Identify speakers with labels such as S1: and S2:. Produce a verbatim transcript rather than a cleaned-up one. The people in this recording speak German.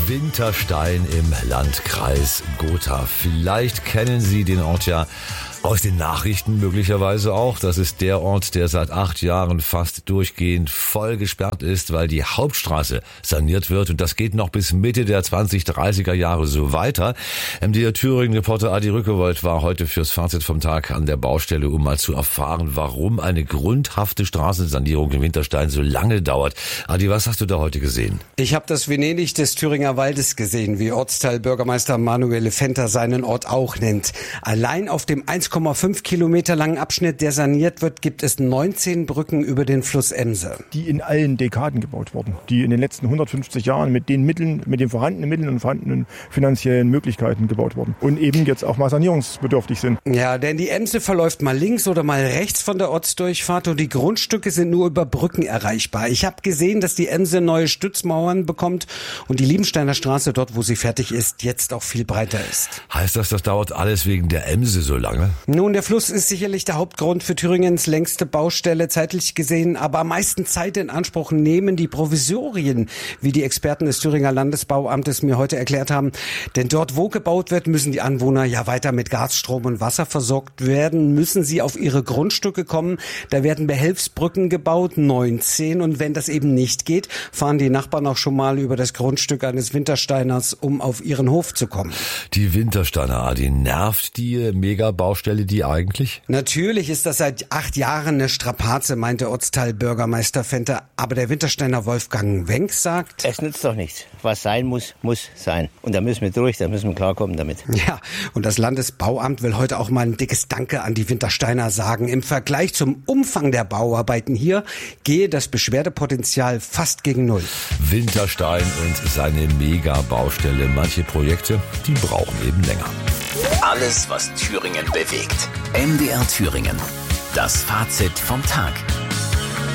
S1: Winterstein im Landkreis Gotha. Vielleicht kennen Sie den Ort ja aus den Nachrichten möglicherweise auch. Das ist der Ort, der seit acht Jahren fast durchgehend voll gesperrt ist, weil die Hauptstraße saniert wird. Und das geht noch bis Mitte der zwanzig dreißiger Jahre so weiter. M D R Thüringen-Reporter Adi Rückewold war heute fürs Fazit vom Tag an der Baustelle, um mal zu erfahren, warum eine grundhafte Straßensanierung in Winterstein so lange dauert. Adi, was hast du da heute gesehen?
S2: Ich habe das Venedig des Thüringer Waldes gesehen, wie Ortsteilbürgermeister Manuel Fenter seinen Ort auch nennt. Allein auf dem eins Komma fünf Kilometer langen Abschnitt, der saniert wird, gibt es neunzehn Brücken über den Fluss Emse.
S3: Die in allen Dekaden gebaut wurden, die in den letzten hundertfünfzig Jahren mit den Mitteln, mit den vorhandenen Mitteln und vorhandenen finanziellen Möglichkeiten gebaut wurden und eben jetzt auch mal sanierungsbedürftig sind.
S2: Ja, denn die Emse verläuft mal links oder mal rechts von der Ortsdurchfahrt und die Grundstücke sind nur über Brücken erreichbar. Ich habe gesehen, dass die Emse neue Stützmauern bekommt und die Liebensteiner Straße, dort wo sie fertig ist, jetzt auch viel breiter ist.
S1: Heißt das, das dauert alles wegen der Emse so lange?
S2: Nun, der Fluss ist sicherlich der Hauptgrund für Thüringens längste Baustelle, zeitlich gesehen, aber am meisten Zeit in Anspruch nehmen die Provisorien, wie die Experten des Thüringer Landesbauamtes mir heute erklärt haben. Denn dort, wo gebaut wird, müssen die Anwohner ja weiter mit Gas, Strom und Wasser versorgt werden, müssen sie auf ihre Grundstücke kommen. Da werden Behelfsbrücken gebaut, neunzehn, und wenn das eben nicht geht, fahren die Nachbarn auch schon mal über das Grundstück eines Wintersteiners, um auf ihren Hof zu kommen.
S1: Die Wintersteiner, Adi, nervt die Megabaustelle die eigentlich?
S2: Natürlich ist das seit acht Jahren eine Strapaze, meinte Ortsteilbürgermeister Fenter. Aber der Wintersteiner Wolfgang Wenck sagt:
S4: Es nützt doch nichts. Was sein muss, muss sein. Und da müssen wir durch, da müssen wir klarkommen damit.
S2: Ja, und das Landesbauamt will heute auch mal ein dickes Danke an die Wintersteiner sagen. Im Vergleich zum Umfang der Bauarbeiten hier gehe das Beschwerdepotenzial fast gegen Null.
S1: Winterstein und seine Megabaustelle. Manche Projekte, die brauchen eben länger.
S5: Alles, was Thüringen bewegt. M D R Thüringen. Das Fazit vom Tag.